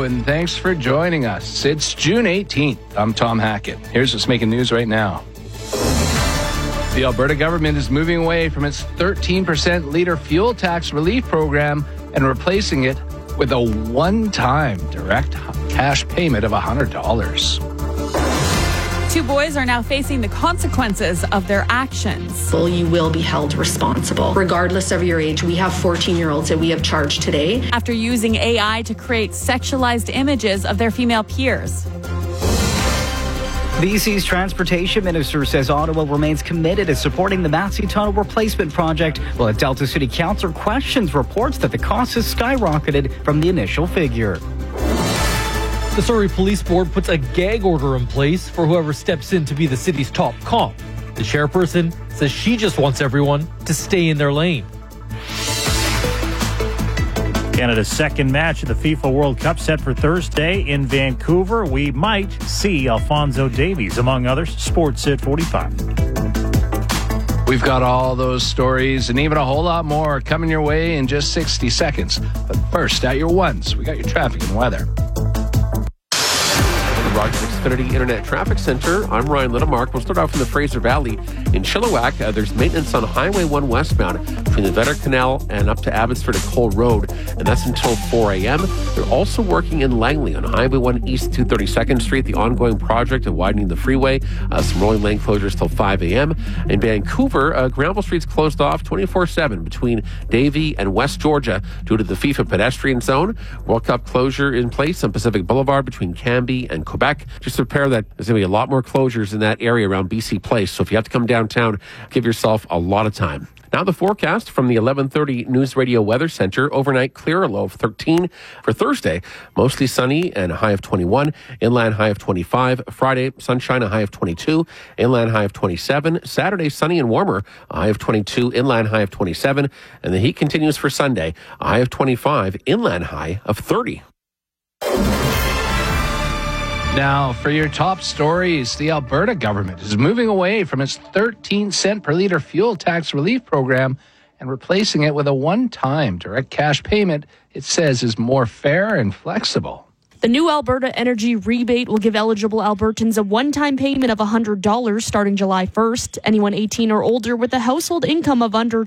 and thanks for joining us. It's June 18th. I'm Tom Hackett. Here's what's making news right now. The Alberta government is moving away from its 13% liter fuel tax relief program and replacing it with a one-time direct cash payment of $100. 2 boys are now facing the consequences of their actions. Well, you will be held responsible. Regardless of your age, we have 14-year-olds that we have charged today. After using AI to create sexualized images of their female peers. BC's Transportation Minister says Ottawa remains committed to supporting the Massey Tunnel replacement project, while a Delta City Councillor questions reports that the cost has skyrocketed from the initial figure. The Surrey Police Board puts a gag order in place for whoever steps in to be the city's top cop. The chairperson says she just wants everyone to stay in their lane. Canada's second match of the FIFA World Cup set for Thursday in Vancouver. We might see Alphonso Davies, among others. Sports at 45. We've got all those stories and even a whole lot more coming your way in just 60 seconds. But first, at your ones, we got your traffic and weather. Rogers Xfinity Internet Traffic Center. I'm Ryan Littlemark. We'll start off in the Fraser Valley. In Chilliwack, there's maintenance on Highway 1 westbound between the Vetter Canal and up to Abbotsford and Cole Road, and that's until 4 a.m. They're also working in Langley on Highway 1 East 232nd Street, the ongoing project of widening the freeway. Some rolling lane closures till 5 a.m. In Vancouver, Granville Street's closed off 24/7 between Davie and West Georgia due to the FIFA pedestrian zone. World Cup closure in place on Pacific Boulevard between Cambie and Quebec. Just prepare that there's going to be a lot more closures in that area around BC Place. So if you have to come downtown, give yourself a lot of time. Now the forecast from the 1130 News Radio Weather Center. Overnight clear, a low of 13. For Thursday, mostly sunny and a high of 21. Inland high of 25. Friday, sunshine, a high of 22. Inland high of 27. Saturday, sunny and warmer, a high of 22. Inland high of 27. And the heat continues for Sunday, a high of 25. Inland high of 30. Now, for your top stories, the Alberta government is moving away from its 13-cent per litre fuel tax relief program and replacing it with a one-time direct cash payment it says is more fair and flexible. The new Alberta Energy Rebate will give eligible Albertans a one-time payment of $100 starting July 1st. Anyone 18 or older with a household income of under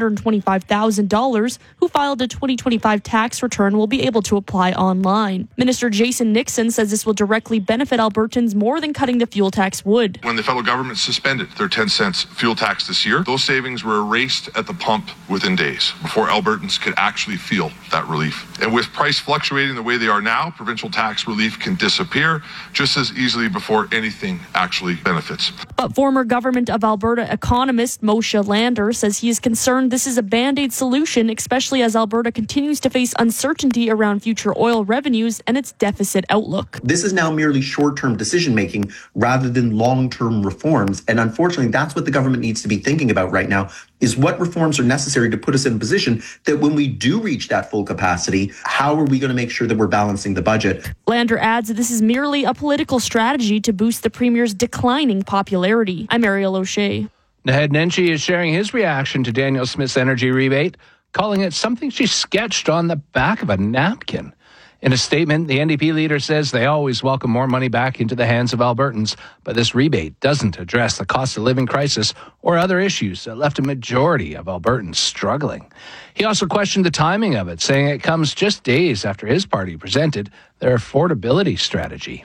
$225,000 who filed a 2025 tax return will be able to apply online. Minister Jason Nixon says this will directly benefit Albertans more than cutting the fuel tax would. When the federal government suspended their 10 cents fuel tax this year, those savings were erased at the pump within days before Albertans could actually feel that relief. And with price fluctuating the way they are now, provincial tax relief can disappear just as easily before anything actually benefits. But former Government of Alberta economist Moshe Lander says he is concerned this is a band-aid solution, especially as Alberta continues to face uncertainty around future oil revenues and its deficit outlook. This is now merely short-term decision-making rather than long-term reforms. And unfortunately, that's what the government needs to be thinking about right now, is what reforms are necessary to put us in a position that when we do reach that full capacity, how are we going to make sure that we're balancing the budget? Lander adds that this is merely a political strategy to boost the Premier's declining popularity. I'm Ariel O'Shea. Naheed Nenshi is sharing his reaction to Danielle Smith's energy rebate, calling it something she sketched on the back of a napkin. In a statement, the NDP leader says they always welcome more money back into the hands of Albertans, but this rebate doesn't address the cost of living crisis or other issues that left a majority of Albertans struggling. He also questioned the timing of it, saying it comes just days after his party presented their affordability strategy.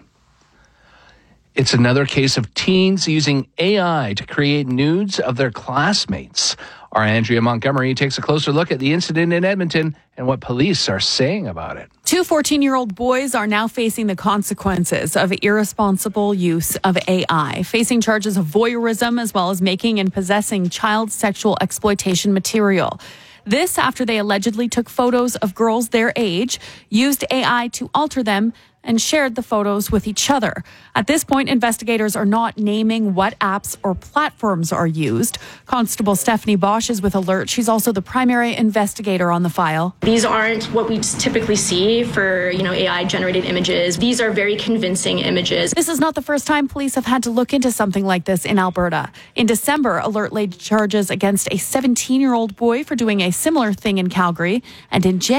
It's another case of teens using AI to create nudes of their classmates. Our Andrea Montgomery takes a closer look at the incident in Edmonton and what police are saying about it. 2 14-year-old boys are now facing the consequences of irresponsible use of AI, facing charges of voyeurism as well as making and possessing child sexual exploitation material. This after they allegedly took photos of girls their age, used AI to alter them, and shared the photos with each other. At this point, investigators are not naming what apps or platforms are used. Constable Stephanie Bosch is with Alert. She's also the primary investigator on the file. These aren't what we typically see for, AI-generated images. These are very convincing images. This is not the first time police have had to look into something like this in Alberta. In December, Alert laid charges against a 17-year-old boy for doing a similar thing in Calgary. And in